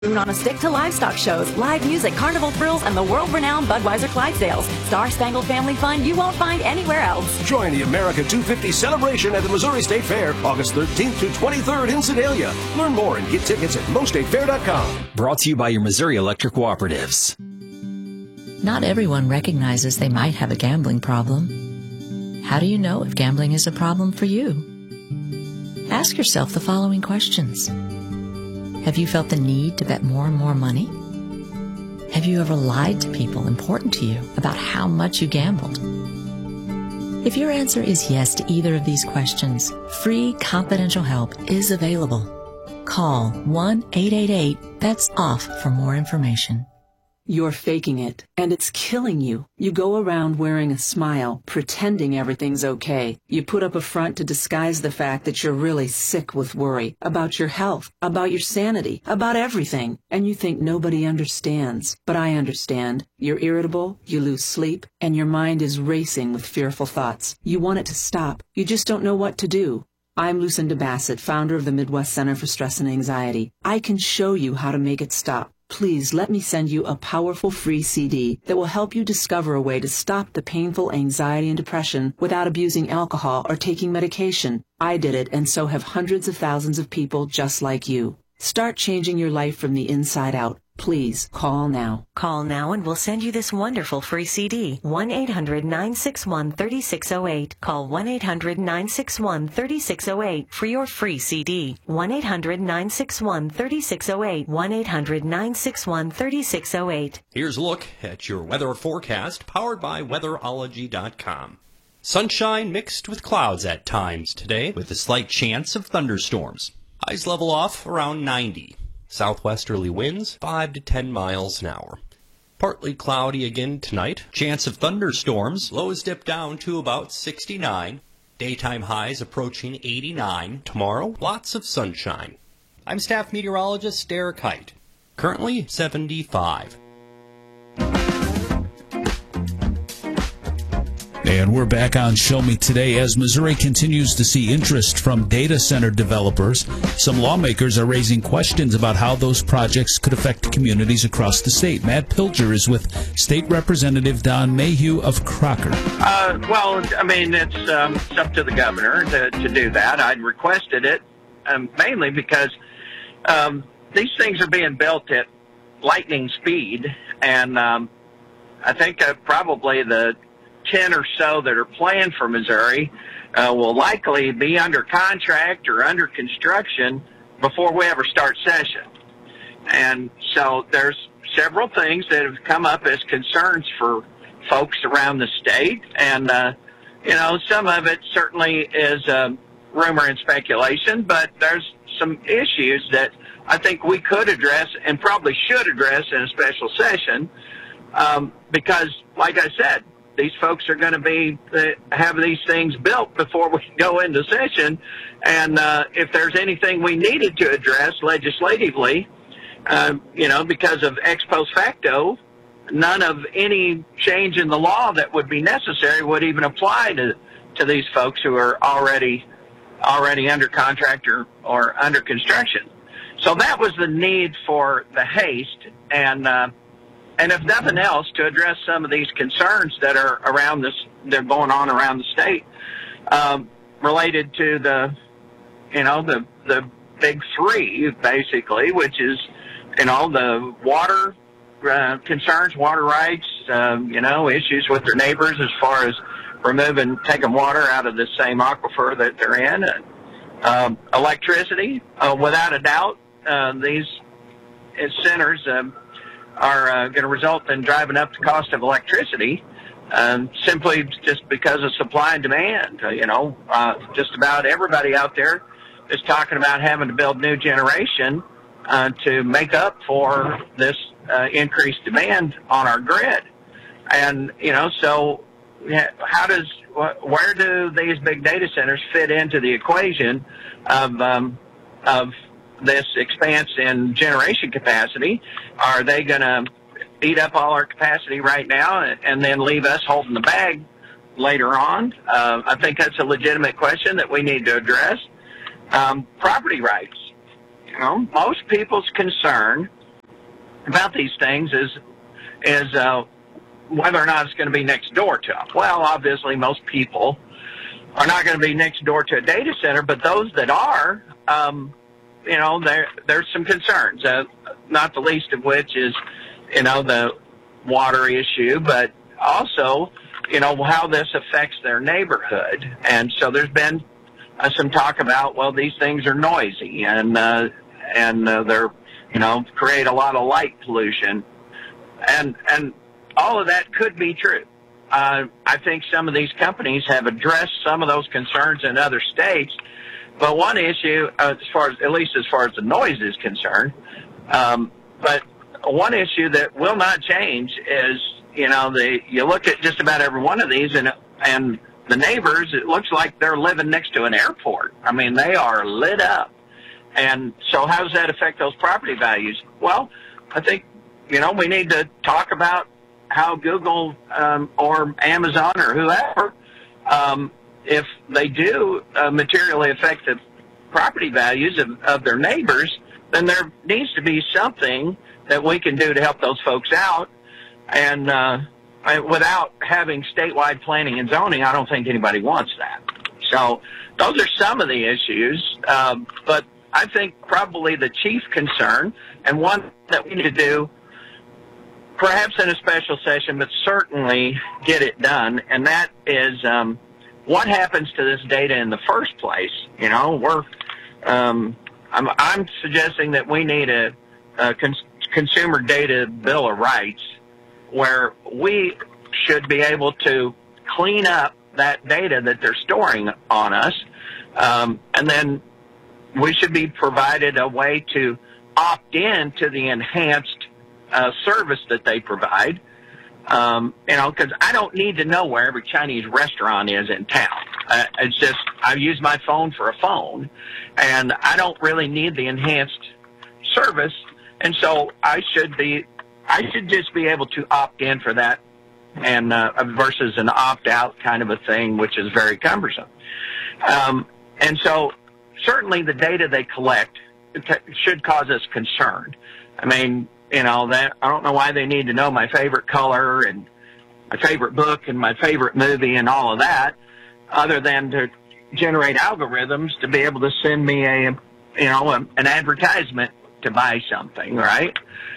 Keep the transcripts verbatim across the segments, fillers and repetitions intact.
On a stick to livestock shows, live music, carnival thrills, and the world-renowned Budweiser Clydesdales. Star-Spangled Family Fun you won't find anywhere else. Join the America two fifty celebration at the Missouri State Fair, August thirteenth to twenty-third in Sedalia. Learn more and get tickets at mo state fair dot com. Brought to you by your Missouri Electric Cooperatives. Not everyone recognizes they might have a gambling problem. How do you know if gambling is a problem for you? Ask yourself the following questions. Have you felt the need to bet more and more money? Have you ever lied to people important to you about how much you gambled? If your answer is yes to either of these questions, free confidential help is available. Call one eight eight eight bets off for more information. You're faking it, and it's killing you. You go around wearing a smile, pretending everything's okay. You put up a front to disguise the fact that you're really sick with worry about your health, about your sanity, about everything. And you think nobody understands. But I understand. You're irritable, you lose sleep, and your mind is racing with fearful thoughts. You want it to stop. You just don't know what to do. I'm Lucinda Bassett, founder of the Midwest Center for Stress and Anxiety. I can show you how to make it stop. Please let me send you a powerful free C D that will help you discover a way to stop the painful anxiety and depression without abusing alcohol or taking medication. I did it, and so have hundreds of thousands of people just like you. Start changing your life from the inside out. Please call now. Call now and we'll send you this wonderful free C D. one eight hundred nine six one three six zero eight. Call one eight hundred nine six one three six zero eight for your free C D. one eight hundred nine six one three six zero eight. one eight hundred nine six one three six zero eight. Here's a look at your weather forecast powered by weatherology dot com. Sunshine mixed with clouds at times today with a slight chance of thunderstorms. Highs level off around ninety. Southwesterly winds five to ten miles an hour. Partly cloudy again tonight. Chance of thunderstorms. Lows dip down to about sixty-nine. Daytime highs approaching eighty-nine. Tomorrow, lots of sunshine. I'm staff meteorologist Derek Height. Currently seventy-five. And we're back on Show Me Today. As Missouri continues to see interest from data center developers, some lawmakers are raising questions about how those projects could affect communities across the state. Matt Pilger is with State Representative Don Mayhew of Crocker. Uh, well, I mean, it's, um, it's up to the governor to, to do that. I'd requested it um, mainly because um, these things are being built at lightning speed, and um, I think uh, probably the ten or so that are planned for Missouri uh, will likely be under contract or under construction before we ever start session. And so there's several things that have come up as concerns for folks around the state. And, uh, you know, some of it certainly is uh, rumor and speculation, but there's some issues that I think we could address and probably should address in a special session um, because, like I said, these folks are going to be uh, have these things built before we go into session, and uh, if there's anything we needed to address legislatively, uh, you know, because of ex post facto, none of any change in the law that would be necessary would even apply to to these folks who are already already under contract or, or under construction. So that was the need for the haste, and. Uh, And if nothing else, to address some of these concerns that are around this, they're going on around the state, um, related to the, you know, the the big three, basically, which is, you know, the water uh, concerns, water rights, um, you know, issues with their neighbors as far as removing, taking water out of the same aquifer that they're in, and um, electricity. Uh, without a doubt, uh, these centers. Um, are uh, going to result in driving up the cost of electricity um, simply just because of supply and demand. Uh, you know, uh, just about everybody out there is talking about having to build new generation uh, to make up for this uh, increased demand on our grid. And, you know, so how does, where do these big data centers fit into the equation of, um, of this expanse in generation capacity? Are they going to eat up all our capacity right now and then leave us holding the bag later on? Uh, I think that's a legitimate question that we need to address. Um, property rights. You know, most people's concern about these things is is uh, whether or not it's going to be next door to them. Well, obviously, most people are not going to be next door to a data center, but those that are, um, you know, there there's some concerns, uh, not the least of which is, you know, the water issue, but also, you know, how this affects their neighborhood. And so there's been uh, some talk about, well, these things are noisy and uh, and uh, they're, you know, create a lot of light pollution. And and all of that could be true. Uh, I think some of these companies have addressed some of those concerns in other states. But one issue, uh, as far as, at least as far as the noise is concerned, um, but one issue that will not change is, you know, the you look at just about every one of these, and and the neighbors, it looks like they're living next to an airport. I mean, they are lit up. And so how does that affect those property values? Well, I think, you know, we need to talk about how Google um, or Amazon or whoever, um, if they do uh, materially affect the property values of, of their neighbors, then there needs to be something that we can do to help those folks out. And uh, without having statewide planning and zoning, I don't think anybody wants that. So those are some of the issues. Um, but I think probably the chief concern, and one that we need to do perhaps in a special session, but certainly get it done, and that is um, what happens to this data in the first place. You know, we're um, I'm, I'm suggesting that we need a, a cons- consumer data bill of rights where we should be able to clean up that data that they're storing on us, um, and then we should be provided a way to opt in to the enhanced uh, service that they provide. Um, you know, because I don't need to know where every Chinese restaurant is in town. Uh, it's just I use my phone for a phone, and I don't really need the enhanced service, and so I should be, I should just be able to opt in for that, and uh, versus an opt out kind of a thing, which is very cumbersome. Um, and so certainly the data they collect should cause us concern. I mean, you know, that I don't know why they need to know my favorite color and my favorite book and my favorite movie and all of that, other than to generate algorithms to be able to send me a, you know, a, an advertisement to buy something, right?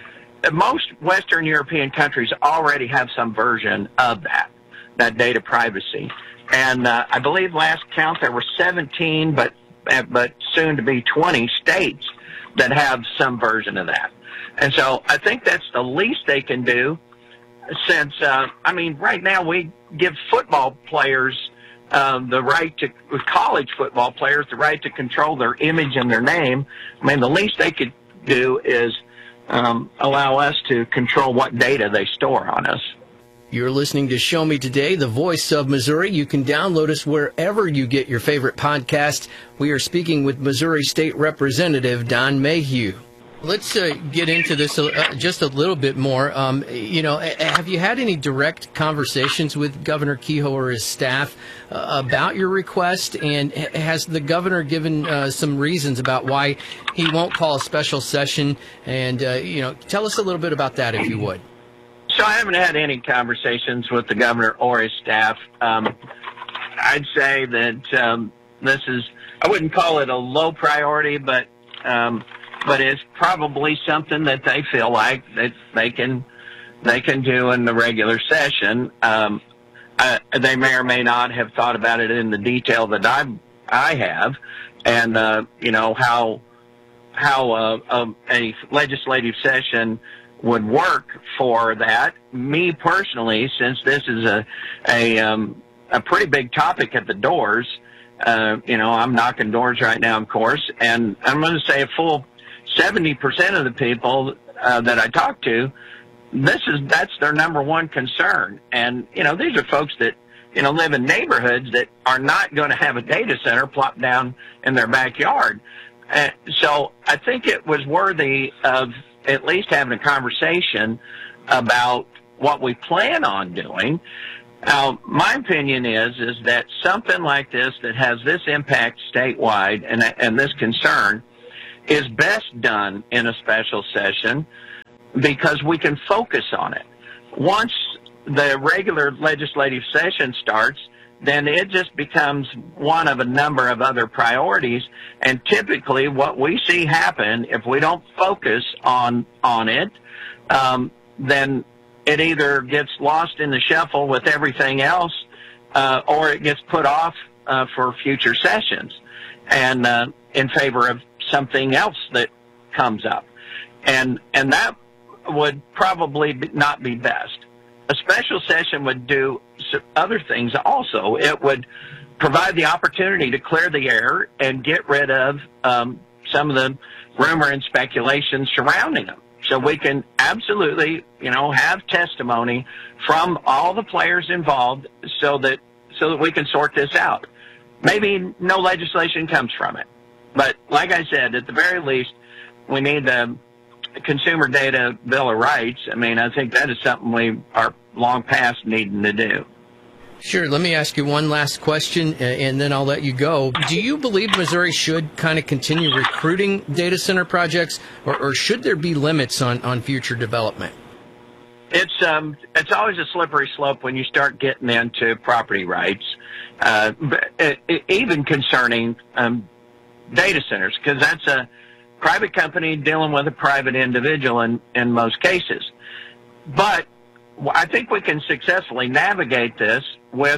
Most Western European countries already have some version of that, that data privacy. And uh, I believe last count there were seventeen, but but soon to be twenty states that have some version of that. And so I think that's the least they can do, since, uh, I mean, right now we give football players um, the right to, with college football players, the right to control their image and their name. I mean, the least they could do is um, allow us to control what data they store on us. You're listening to Show Me Today, the voice of Missouri. You can download us wherever you get your favorite podcast. We are speaking with Missouri State Representative Don Mayhew. Let's uh, get into this uh, just a little bit more. Um, you know, have you had any direct conversations with Governor Kehoe or his staff uh, about your request? And has the governor given uh, some reasons about why he won't call a special session? And, uh, you know, tell us a little bit about that, if you would. So I haven't had any conversations with the governor or his staff. Um, I'd say that um, this is, I wouldn't call it a low priority, but um, but it's probably something that they feel like that they can they can do in the regular session. Um, uh, they may or may not have thought about it in the detail that I I have, and uh, you know how how uh, um, a legislative session would work for that. Me personally, since this is a a um, a pretty big topic at the doors, uh, you know, I'm knocking doors right now, of course, and I'm going to say a full seventy percent of the people uh, that I talk to, this is that's their number one concern. And you know, these are folks that you know live in neighborhoods that are not going to have a data center plopped down in their backyard. Uh, so I think it was worthy of at least having a conversation about what we plan on doing. Now, my opinion is is that something like this that has this impact statewide and and this concern is best done in a special session, because we can focus on it. Once the regular legislative session starts, then it just becomes one of a number of other priorities. And typically what we see happen, if we don't focus on on it, um, then it either gets lost in the shuffle with everything else, uh, or it gets put off uh, for future sessions and uh, in favor of something else that comes up. And and that would probably not be best. A special session would do other things also. It would provide the opportunity to clear the air and get rid of um, some of the rumor and speculation surrounding them. So we can absolutely, you know, have testimony from all the players involved so that so that we can sort this out. Maybe no legislation comes from it. But like I said, at the very least, we need the Consumer Data Bill of Rights. I mean, I think that is something we are long past needing to do. Sure. Let me ask you one last question, and then I'll let you go. Do you believe Missouri should kind of continue recruiting data center projects, or, or should there be limits on, on future development? It's um, it's always a slippery slope when you start getting into property rights, uh, it, it, even concerning um, data centers, because that's a private company dealing with a private individual in, in most cases. But I think we can successfully navigate this with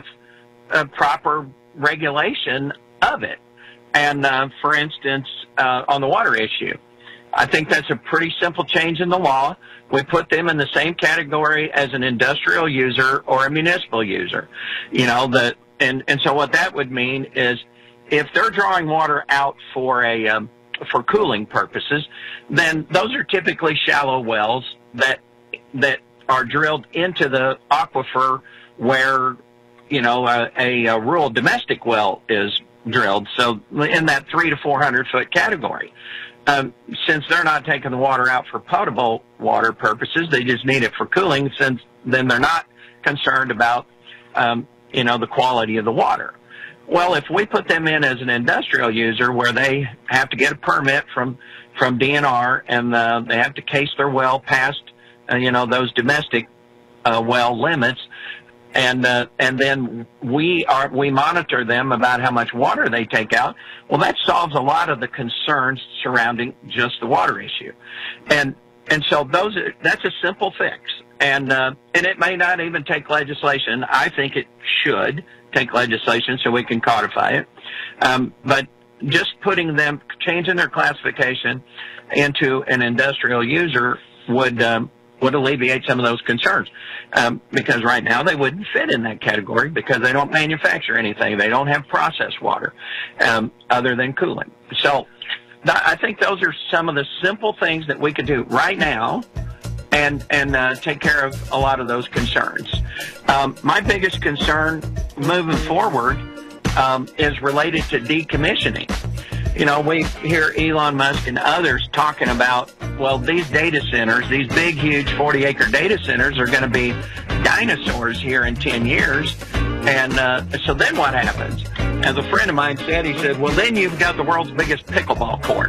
a proper regulation of it. And, uh, for instance, uh, on the water issue, I think that's a pretty simple change in the law. We put them in the same category as an industrial user or a municipal user. You know, the, and, and so what that would mean is if they're drawing water out for a, um, for cooling purposes, then those are typically shallow wells that, that are drilled into the aquifer where, you know, a, a, a rural domestic well is drilled. So in that three to four hundred foot category. Um, since they're not taking the water out for potable water purposes, they just need it for cooling, since then they're not concerned about, um, you know, the quality of the water. Well, if we put them in as an industrial user where they have to get a permit from, from D N R, and uh, they have to case their well past, uh, you know, those domestic uh, well limits, and uh, and then we are we monitor them about how much water they take out. Well, that solves a lot of the concerns surrounding just the water issue, and and so those are, that's a simple fix, and uh, and it may not even take legislation. I think it should take legislation so we can codify it, um, but just putting them, changing their classification into an industrial user would um, would alleviate some of those concerns, um, because right now they wouldn't fit in that category because they don't manufacture anything. They don't have processed water um, other than cooling. So th- I think those are some of the simple things that we could do right now and and uh, take care of a lot of those concerns. Um, my biggest concern moving forward um, is related to decommissioning. You know, we hear Elon Musk and others talking about, well, these data centers, these big, huge forty acre data centers are going to be dinosaurs here in ten years. And uh, so then what happens? As a friend of mine said, he said, well, then you've got the world's biggest pickleball court,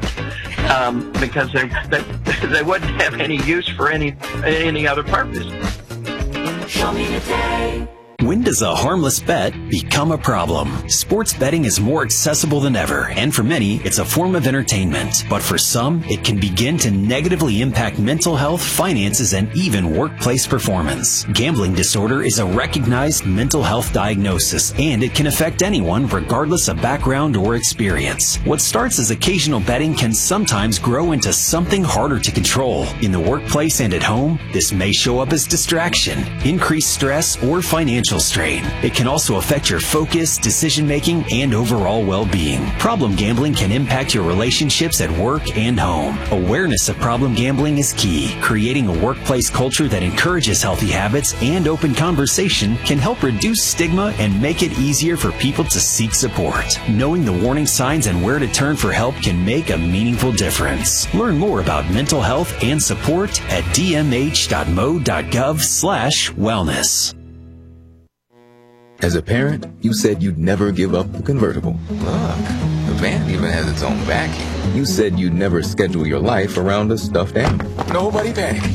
um, because they, they, they wouldn't have any use for any, any other purpose. Show me the day. When does a harmless bet become a problem? Sports betting is more accessible than ever, and for many, it's a form of entertainment. But for some, it can begin to negatively impact mental health, finances, and even workplace performance. Gambling disorder is a recognized mental health diagnosis, and it can affect anyone regardless of background or experience. What starts as occasional betting can sometimes grow into something harder to control. In the workplace and at home, this may show up as distraction, increased stress, or financial strain. It can also affect your focus, decision-making, and overall well-being. Problem gambling can impact your relationships at work and home. Awareness of problem gambling is key. Creating a workplace culture that encourages healthy habits and open conversation can help reduce stigma and make it easier for people to seek support. Knowing the warning signs and where to turn for help can make a meaningful difference. Learn more about mental health and support at d m h dot m o dot gov slash wellness. As a parent, you said you'd never give up the convertible. Look, the van even has its own vacuum. You said you'd never schedule your life around a stuffed animal. Nobody panic.